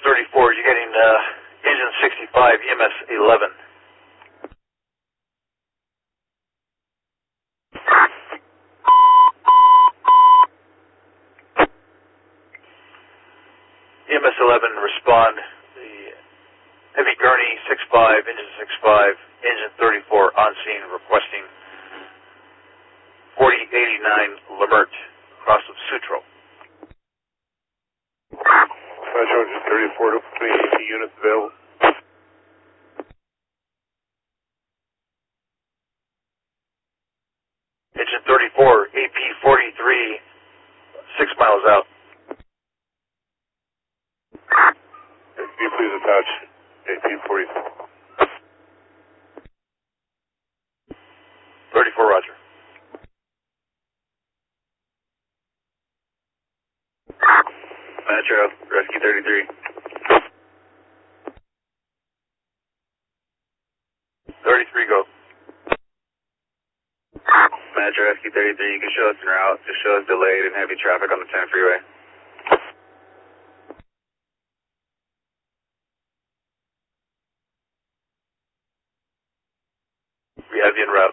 34, you're getting engine 65, EMS 11. EMS 11, respond. The heavy gurney 65, engine 65, engine 34 on scene requesting 4089 Lemert, across of Sutro. Metro engine 34 to 20 units available. Engine 34, AP 43, 6 miles out. Can you please attach AP 43? 34, roger. Metro, Rescue 33. 33, go. Metro, Rescue 33, you can show us en route. Just show us delayed and heavy traffic on the 10 freeway. We have you en route.